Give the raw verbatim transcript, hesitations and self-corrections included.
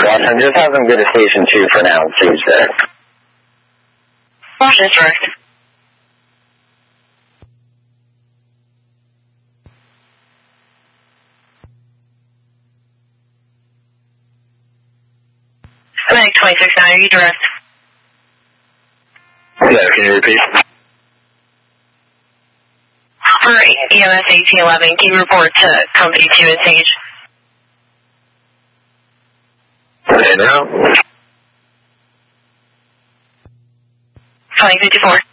Washington, just have them go to Station two for now and see what's there. Washington, direct. Medic twenty-six nine, are you direct? No, can you repeat? For E M S eighteen eleven, can you report to Company two and Sage? Okay, now. twenty fifty-four.